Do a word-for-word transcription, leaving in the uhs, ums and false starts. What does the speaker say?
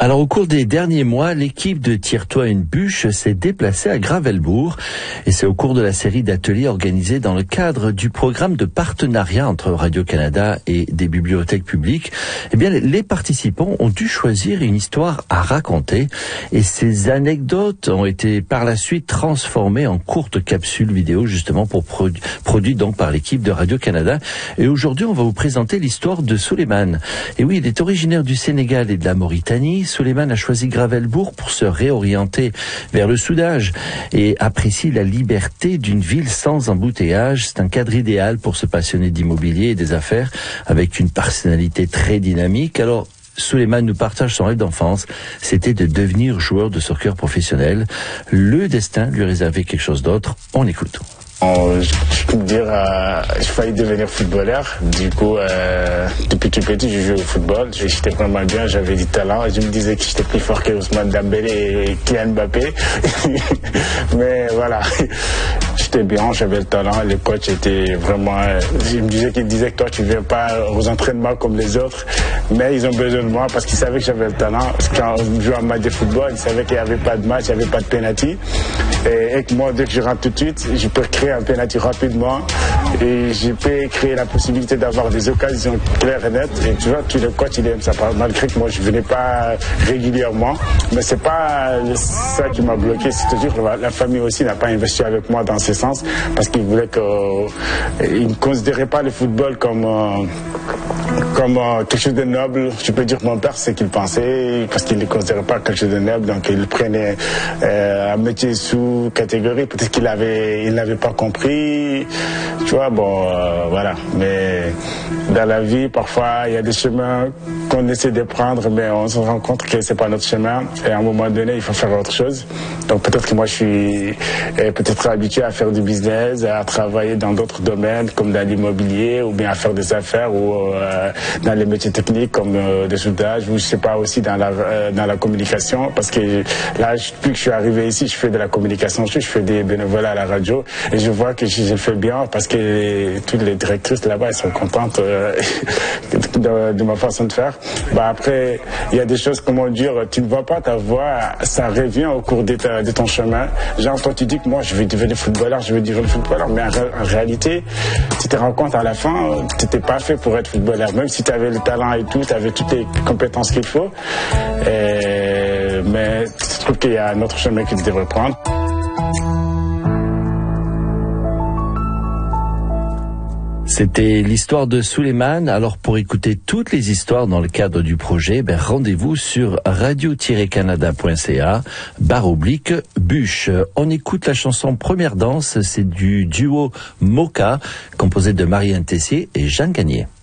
Alors, au cours des derniers mois, l'équipe de Tire-toi une bûche s'est déplacée à Gravelbourg. Et c'est au cours de la série d'ateliers organisés dans le cadre du programme de partenariat entre Radio-Canada et des bibliothèques publiques. Eh bien, les participants ont dû choisir une histoire à raconter. Et ces anecdotes ont été par la suite transformées en courtes capsules vidéo, justement, pour produ- produites donc par l'équipe de Radio-Canada. Et aujourd'hui, on va vous présenter l'histoire de Souleymane. Et oui, il est originaire du Sénégal et de la Mauritanie. Souleymane a choisi Gravelbourg pour se réorienter vers le soudage et apprécie la liberté d'une ville sans embouteillage. C'est un cadre idéal pour se passionner d'immobilier et des affaires avec une personnalité très dynamique. Alors, Souleymane nous partage son rêve d'enfance, c'était de devenir joueur de soccer professionnel. Le destin lui réservait quelque chose d'autre. On écoute. Euh, je peux te dire, euh, j'ai failli devenir footballeur. Du coup, euh, depuis tout petit, je jouais au football. J'étais vraiment bien, j'avais du talent. Je me disais que j'étais plus fort que Ousmane Dembélé et Kylian Mbappé. Mais voilà, j'étais bien, j'avais le talent. Les coachs étaient vraiment... Ils me disaient qu'ils disaient que toi, tu ne viens pas aux entraînements comme les autres. Mais ils ont besoin de moi parce qu'ils savaient que j'avais le talent. Quand je jouais un match de football, ils savaient qu'il n'y avait pas de match, il n'y avait pas de penalty. Et, et que moi, dès que je rentre tout de suite, je peux créer un penalty rapidement et je peux créer la possibilité d'avoir des occasions claires et nettes. Et tu vois, tous les coachs, ils aiment ça. Malgré que moi, je venais pas régulièrement. Mais c'est pas ça qui m'a bloqué. C'est-à-dire que la famille aussi n'a pas investi avec moi dans ce sens parce qu'ils voulaient que, euh, ils ne considéraient pas le football comme... Euh, comme euh, quelque chose de noble. Je peux dire que mon père, c'est qu'il pensait, parce qu'il ne le considérait pas quelque chose de noble, donc il prenait euh, un métier sous catégorie. Peut-être qu'il avait, il n'avait pas compris, tu vois, bon, euh, voilà. Mais dans la vie, parfois, il y a des chemins qu'on essaie de prendre, mais on se rend compte que c'est pas notre chemin. Et à un moment donné, il faut faire autre chose. Donc peut-être que moi, je suis euh, peut-être habitué à faire du business, à travailler dans d'autres domaines, comme dans l'immobilier, ou bien à faire des affaires, ou euh, dans les métiers techniques comme euh, des soudage, ou je sais pas, aussi dans la euh, dans la communication, parce que là, depuis que je suis arrivé ici, je fais de la communication, je fais des bénévolats à la radio, et je vois que je, je le fais bien, parce que les, toutes les directrices là-bas, elles sont contentes euh, de, de ma façon de faire. Bah après, il y a des choses, comment dire, tu ne vois pas ta voix, ça revient au cours de, ta, de ton chemin. Genre, toi, tu dis que moi, je vais devenir footballeur, je vais devenir footballeur, mais en, en réalité, tu te rends compte à la fin, tu n'étais pas fait pour être footballeur, même si tu avais le talent et tout, tu avais toutes les compétences qu'il faut. Et, mais je trouve qu'il y a un autre chemin que tu devrais prendre. C'était l'histoire de Souleymane. Alors, pour écouter toutes les histoires dans le cadre du projet, ben, rendez-vous sur radio tiret canada point c a, barre oblique, bûche. On écoute la chanson Première danse, c'est du duo Moka, composé de Marianne Tessier et Jean Gagné.